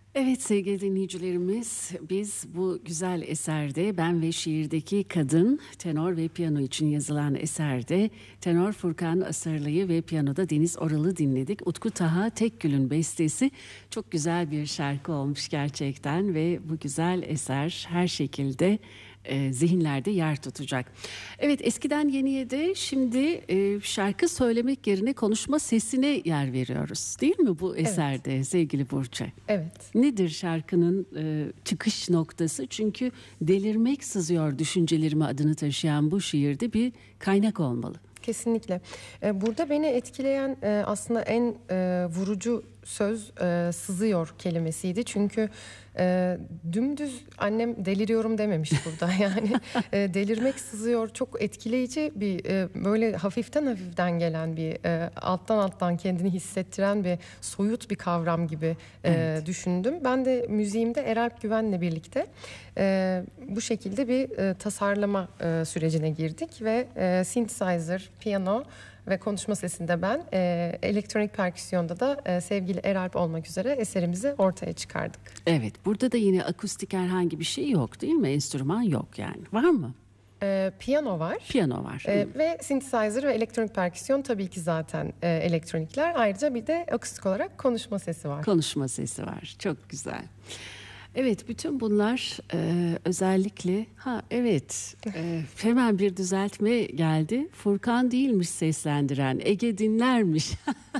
Evet sevgili dinleyicilerimiz, biz bu güzel eserde Ben ve Şiirdeki Kadın, tenor ve piyano için yazılan eserde tenor Furkan Asırlı'yı ve piyanoda Deniz Oral'ı dinledik. Utku Taha Tekgül'ün bestesi, çok güzel bir şarkı olmuş gerçekten ve bu güzel eser her şekilde zihinlerde yer tutacak. Evet, eskiden yeniye de şimdi şarkı söylemek yerine konuşma sesine yer veriyoruz. Değil mi bu Evet, eserde sevgili Burçe? evet. Nedir şarkının çıkış noktası? Çünkü delirmek sızıyor düşüncelerime adını taşıyan bu şiirde bir kaynak olmalı. Kesinlikle. Burada beni etkileyen aslında en vurucu söz sızıyor kelimesiydi. Çünkü dümdüz annem deliriyorum dememiş burada. Yani delirmek sızıyor çok etkileyici bir böyle hafiften gelen bir alttan kendini hissettiren bir soyut bir kavram gibi Evet. düşündüm. Ben de müziğimde Eralp Güven'le birlikte bu şekilde bir tasarlama sürecine girdik ve synthesizer, piyano ve konuşma sesinde ben, elektronik perküsyonda da sevgili Eralp olmak üzere eserimizi ortaya çıkardık. Evet, burada da yine akustik herhangi bir şey yok değil mi? Enstrüman yok yani. Var mı? Piyano var. Piyano var. Ve synthesizer ve elektronik perküsyon tabii ki zaten elektronikler. Ayrıca bir de akustik olarak konuşma sesi var. Konuşma sesi var. Çok güzel. Evet, bütün bunlar özellikle hemen bir düzeltme geldi. Furkan değilmiş seslendiren, Ege dinlermiş.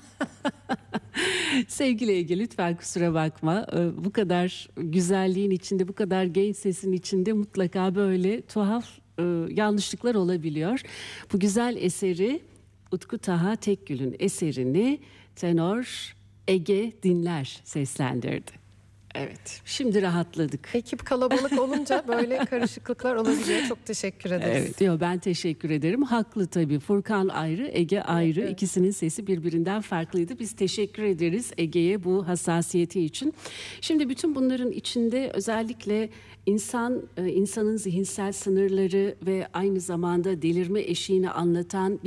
Sevgili Ege, lütfen kusura bakma. Bu kadar güzelliğin içinde, bu kadar genç sesin içinde mutlaka böyle tuhaf yanlışlıklar olabiliyor. Bu güzel eseri, Utku Taha Tekgül'ün eserini tenor Ege Dinler seslendirdi. Evet, şimdi rahatladık. Ekip kalabalık olunca böyle karışıklıklar olabiliyor. Çok teşekkür ederiz. Evet, ben teşekkür ederim. Haklı tabii. Furkan ayrı, Ege ayrı. Evet. İkisinin sesi birbirinden farklıydı. Biz teşekkür ederiz Ege'ye bu hassasiyeti için. Şimdi bütün bunların içinde özellikle insanın zihinsel sınırları ve aynı zamanda delirme eşiğini anlatan